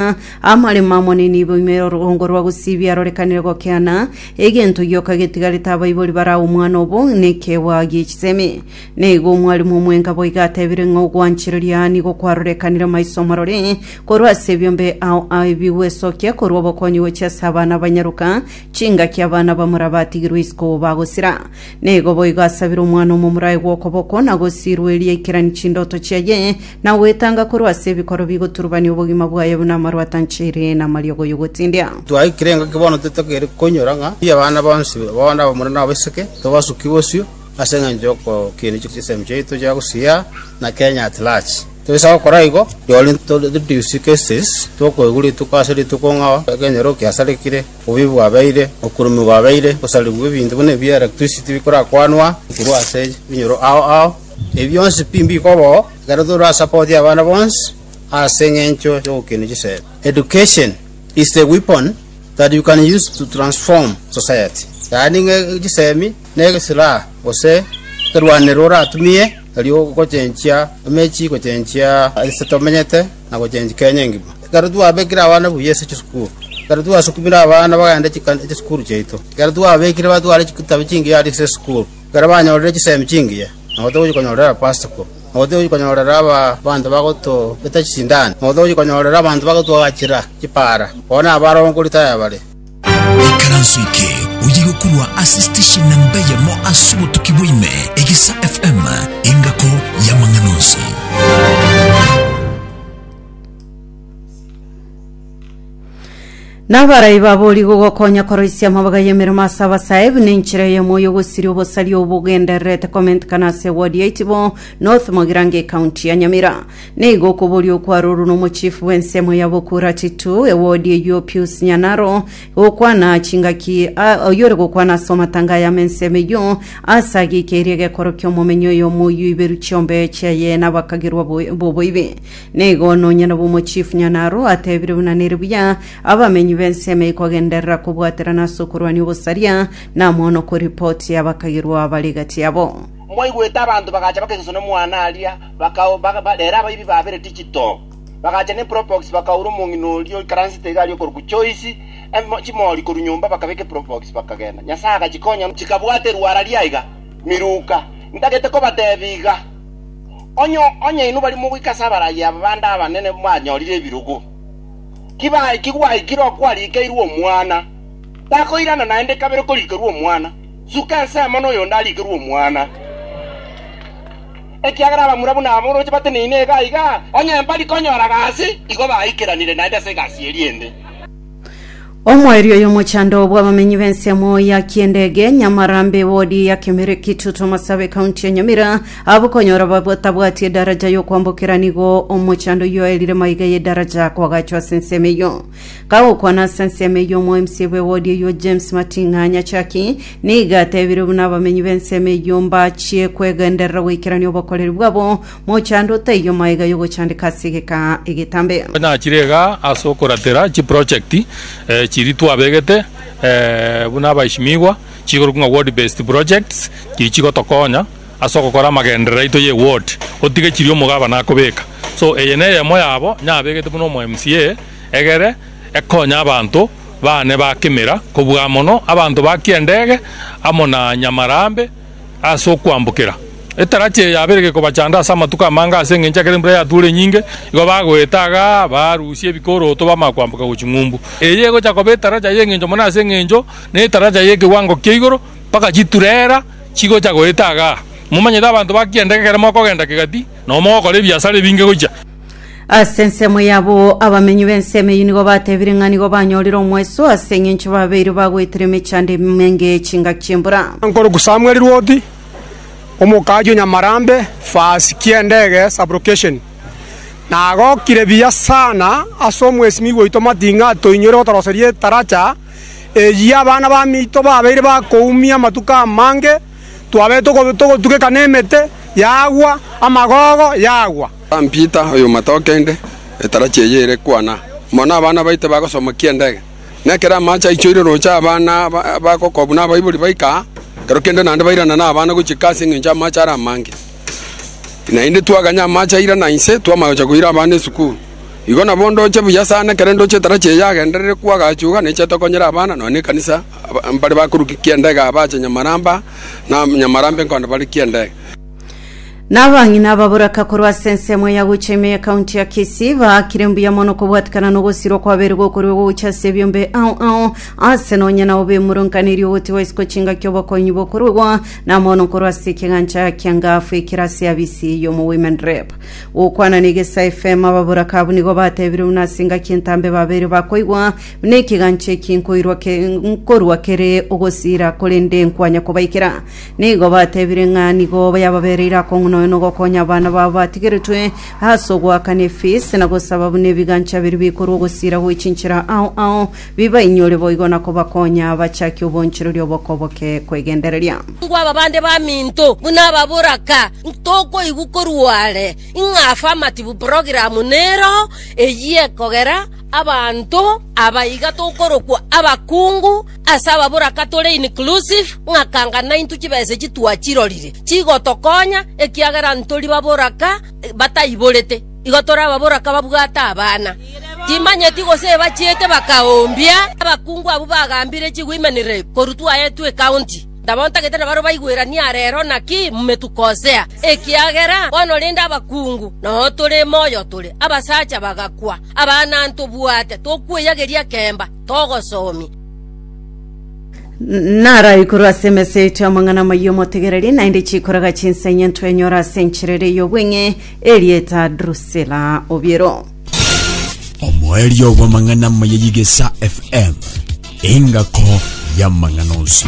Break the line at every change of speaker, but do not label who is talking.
Kenya amari mamone nibo imero rugongo rwa gusibia rorekanire gokeana egento yoka getigarita abaibori bara umwana obo nekewa gichiseme nego mwalimu mwenga boigatebire ngogwanchiriria ni gokwarorekanire maisomarore korwa sebyombe abiwesokia korwa bokonyi wechesa abana banyaruka chinga kyabana bamurabati girwisko bagosira nego boigasabira umwana omumurayi gwokoboko nagosirwerie ikirani chindoto cyaye na wetanga korwa sebikoro bigoturubani obogima bwaye bunamarwa tanchire na maryogo yogotindia
twaikrenga kibono tetokere konyoranga abana bonsi bona bamurana beseke tobasukibosyo asenga njoko kini chisemche to jagusia na Kenya at large toisa koraigo yolin to reduce cases to ko guri to kaseri to konga kenyero kyasarekire obibu abaire okurumi wabaire osali bwebinde bune bya electricity bikora kwanwa kuru ase binyoro ao ebyonse pimbi kobo garadura support abana bonsi asenga ncho to kini chise education is the weapon that you can use to transform society yani ngisemi negesira ose terwanerora atumie aliyo kochenchia mechi kochenchia isetomenyete na kochenchi Kenya ngima garudu abekira abana buyese chisukuru garudu asukubira abana baganda chikande chisukuru cheito garudu abekira batu ali chikutabe chingi ali school garabanya ore chisemi chingi nawoto ukonyorera pastor nawoto ukonyorera aba bantu bagoto betachindana nawoto ukonyorera abantu bagoto akira kipara ona abaro ngulita yabale
ikaransuike uyigo kurwa assistation nambeya mo asubo tukibwime Egisa FM ingako ya manganosi
Nabarayi baboli gokonya koroisia mabaga yemera masaba saib ninchire ya moyo gosiri obosali obugenda rete comment kana se ward 8 North Magirange County ya Nyamira nego koboli okwaruru no chief wensemo yabokura titu e ward yo Pius Nyanaro okwana chingaki oyore gokwana soma tanga ya menseme yo asagi kerege korokyo momenyo yo moyo iberu chombe chaye nabakagirwa boboibe nego no nyana bo chief Nyanaro atebire bunaniribya abamenyi benseme ikogendera kubwatira na sokurwani obosaria na mono ko report yabakagirwa abaligati yabo
moyi gweta abantu bagacha bakezo no mwana alia bakalera abayibi babere digital bagacha ne propox bakauru mungino lyo transit galyo ko choice chimoli ko nyumba bakabeke propox bakagenda nyasaga chikonya chikabwate ruara liaiga miruka ndagete ko batebiga onyo inu bali mu kwikasabara ya banda abanene mwanyolire birugo kiba ikigwa ikiro kwali ikeirwo mwana takoirana naende kabere ko likerwo mwana zukansa mono yo ndali kerwo mwana ekiagara murabu na amuro chipate ni nega iga onye mbali konyora gasi igo baikiranire naende se gasi eliende
Omwerio yomochando bwabamenyi bensemo ya kiendege Nyamarambe wodi ya Kemere Kitutu Masabe County ya Nyamira abukonyora babotabwati daraja yo kwambukira nigo omochando yo elire maiga ye daraja kwa gachwa sensemeyo kawo kwana sensemeyo mo MCB wodi yo James Matinga Nyachaki niga tebire bunabamenyi benseme yomba chie kwegendera wikirani obakorera bwabo mochando teyo maiga yo gochandika sigeka igitambe
na chirega asokoratera chi project chiri twabegete bunabashimigwa chigorukunga ward based projects kichiko tokonya asokokora magendera ito ye ward otige chiri omugaba nakobeka so eyene mo yabo nyabegete buno mo MCA egere ekonya abantu bane bakimira kubwa mono abantu bakiendege amona Nyamarambe asokwambukira etarache yabereke ko bachanda sama tukamanga asengenja kerembre ya dure nyinge igo bagwetaga barusie bikoro to bamakwambuka guchingumbu eyego chakobetaraja yengenjo mona asengenjo ne taraja yeke wango keigoro paka jiturera chigo chagwetaga mumanye abantu bakiendeke keremo kogenda kigati no moko le biasare binge gocha
asensemo yabo abamenyi benseme yinigo batebire ngani go banyoliro mweso asengenjo babiri bagwetire mechande menge chinga chimbura
nkoro kusamweli rwodi omukajo Nyamarambe fasi kiendege sublocation nago kirebia sana asomwesimi goito matinga toinyoro toroserie taracha eya bana ba mito babere bakoumia matuka mange twabe togo tuke kanemete yagwa amagogo yagwa
ampita oyo matokende etaracha yere kwana mona abana baite bagosoma kiendege nekera macha ichoire rocha abana bakokobuna baibuli baika kero kende nande bairana na abana guchikasi nginja machara mange na inde twaganya macha ira na inse twamacha kuira abana sukuru igo nabo ndoche buya sana kere ndoche tarache yagenderere kwagachuga neche tokonyera abana none kanisa mbali bakuruki kiendega abache Nyamaramba na Nyamarambe nkonda bali kiendega
Nabangi nababuraka kurwa sensemo ya gucheme county ya Kisii bakirembu ya mono kubwatikana no gusiro kwa bergo kuri wo cyase byombe asenonya na obe murunkaniri wote wa chinga kyobo konyibo kurwa na mono kurwa sikingancha kyangafu ikirasi ya bisi yo mu women rep ukwana nigesa FM ababuraka bunigo batebire unasinga kintambe babere bakoigwa nekiganche kinkoirwa ke nkorwa kere ogosira kolende nkwanya kubaikira nigo batebire ngani go yababerera konno no gokonya abana babatigeretwe hasogwa kane fees na gusaba bune bigancha biri bikuru gusira wicinchira biba inyore boigona ko bakonya bachaki ubonchiro ryo bokoboke kwegendereria
ngwa babande ba minto buna baburaka ntoko igukorwale ingafa matibu program nero eyiye kogera abantu abayiga tokorokwa abakungu asaba buraka tole inclusive ngakanga 9 tukibese kitwachirorire chigotokonya ekiagera ntoli baburaka batayibolete igotora baburaka babugata abana timanye tigose bachiete bakaombia abakungu abo bagambire chigwimenire korutwa yetu county ndabonta getana baro bayigwera ni arero naki mmetukosea ekiagera ono linda abakungu no tole moyo tole abasacha bagakwa abana ntobuate tokweyageria kemba togosomi
Nara ikuru SMS chamangana mayomo tegereri na indi chikoraga chinsenya ntwenyora senchirere yobwenge Elieta Drusela Obiero
Omwelio wa mangana mayigesa FM ingako ya manganonsi